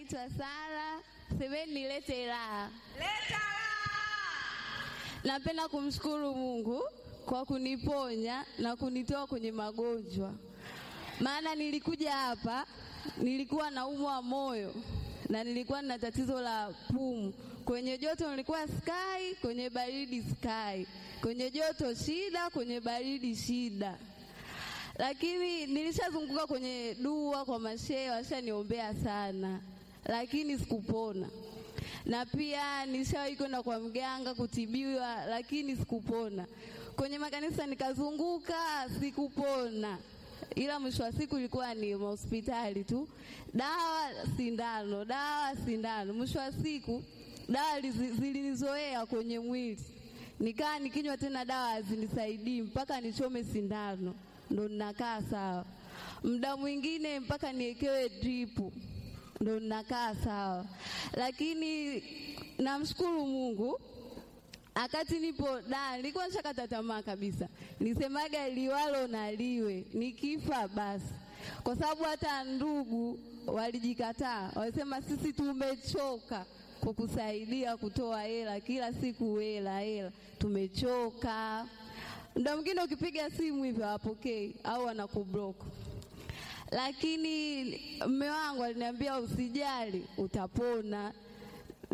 naitwa Sara. Semeni nilete raha. Leta raha. Napenda kumshukuru Mungu kwa kuniponya na kunitoa kwenye magonjwa. Maana nilikuja hapa, nilikuwa naumwa moyo na nilikuwa na tatizo la pumu. Kwenye joto nilikuwa sky, kwenye baridi sky. Kwenye joto shida, kwenye baridi shida. Lakini nilishazunguka kwenye dua kwa mashehe, washaniombea sana. Lakini sikupona. Na pia nishawahi kwenda kwa mganga kutibiwa, lakini sikupona. Kwenye makanisa nikazunguka, sikupona. Ila mwisho wa siku ilikuwa ni hospitali tu. Dawa sindano, dawa sindano. Mwisho wa siku dawa zilinizoea kwenye mwili. Nikaa nikinywa tena dawa hazinisaidii mpaka nichome sindano. Ndo ninakaa sawa. Muda mwingine mpaka niekewe drip. Ndo ninakaa sawa. Lakini namshukuru Mungu. Akati nipo nilikuwa nishakata tamaa kabisa. Nisemaga liwalo na liwe, nikifa basi. Kwa sababu hata ndugu walijikataa. Walisema sisi tumechoka kukusaidia kutoa hela kila siku, hela. Tumechoka. Muda mwingine ukipiga simu hivi hawapokei au wanakublock. Lakini mume wangu aliniambia usijali, utapona.